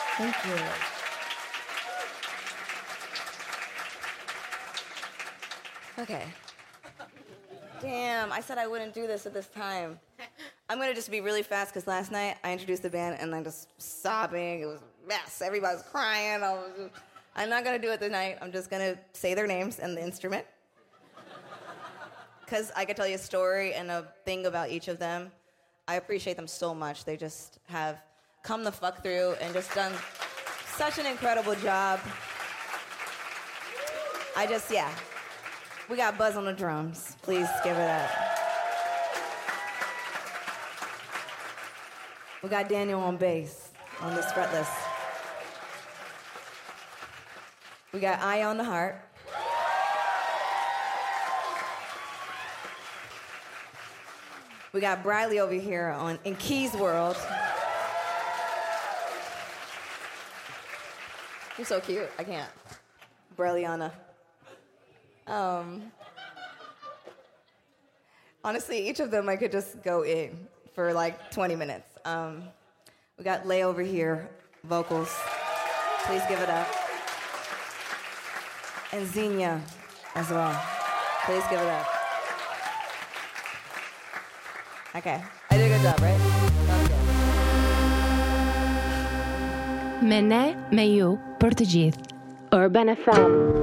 Thank you. Okay. Damn, I said I wouldn't do this at this time. I'm gonna just be really fast because last night I introduced the band and I'm just sobbing. It was a mess. Everybody was crying. I'm not gonna do it tonight. I'm just gonna say their names and the instrument. Because I could tell you a story and a thing about each of them. I appreciate them so much. They just have come the fuck through and just done such an incredible job. We got Buzz on the drums. Please give it up. We got Daniel on bass on this fretless. We got Eye on the harp. We got Briley over here in Keys World. You're so cute. I can't. Brileyana. Honestly, each of them I could just go in for like 20 minutes. We got Lay over here, vocals. Please give it up. And Xenia as well. Please give it up. Okay, I did a good job, right? Me ne, me ju, për të gjithë. Urban FM